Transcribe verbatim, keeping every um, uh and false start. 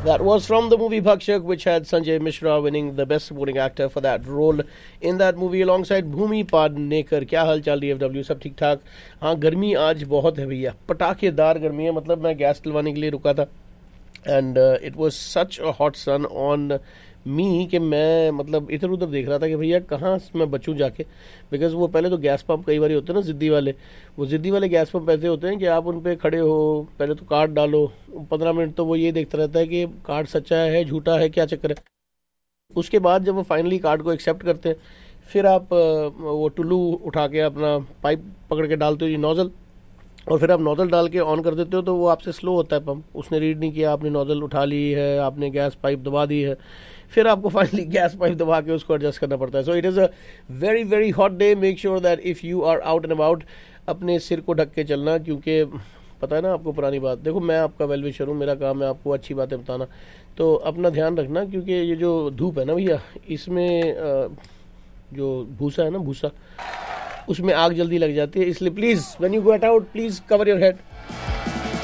That was from the movie Bhakshak, which had Sanjay Mishra winning the Best Supporting Actor for that role in that movie alongside Bhumi Padnekar. क्या हाल चाल D F W, सब ठीक ठाक? हाँ, गर्मी आज बहुत है भैया, पटाखेदार गर्मी है. मतलब मैं गैस डलवाने के लिए रुका था and it was such a hot sun on me कि मैं मतलब इधर उधर देख रहा था कि भैया कहाँ मैं बचूं जाके. बिकॉज वो पहले तो गैस पंप कई बार होते हैं ना ज़िद्दी वाले, वो ज़िद्दी वाले गैस पंप ऐसे होते हैं कि आप उन पे खड़े हो, पहले तो कार्ड डालो, पंद्रह मिनट तो वो ये देखता रहता है कि कार्ड सच्चा है झूठा है क्या चक्कर है. उसके बाद जब वो फाइनली कार्ड को एक्सेप्ट करते हैं, फिर आप वो टुल्लू उठा के अपना पाइप पकड़ के डालते हो जी नोज़ल, और फिर आप नोज़ल डाल के ऑन कर देते हो तो वो आपसे स्लो होता है पंप. उसने रीड नहीं किया, आपने नोज़ल उठा ली है, आपने गैस पाइप दबा दी है, फिर आपको फाइनली गैस पाइप दबा के उसको एडजस्ट करना पड़ता है. So it is a very very hot day. Make sure that if you are out and about अपने सिर को ढक के चलना, क्योंकि पता है ना आपको पुरानी बात. देखो मैं आपका वेल विशर हूँ, मेरा काम है आपको अच्छी बातें बताना, तो अपना ध्यान रखना, क्योंकि ये जो धूप है ना भैया, इसमें जो भूसा है ना, भूसा, उसमें आग जल्दी लग जाती है. इसलिए please when you go out please cover your head.